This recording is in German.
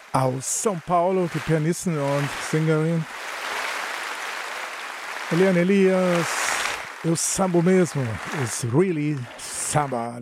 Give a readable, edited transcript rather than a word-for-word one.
Aus São Paulo, die Pianistin und Sängerin Eliane Elias. O samba mesmo, it's really samba.